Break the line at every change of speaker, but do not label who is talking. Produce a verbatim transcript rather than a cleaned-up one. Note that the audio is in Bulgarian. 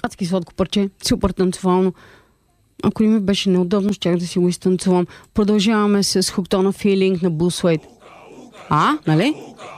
Адски сладко парче, супер танцевално. Ако не ми беше неудобно, щях да си го изтанцувам. Продължаваме с Hooked on a Feeling на Blue Suede. А, нали?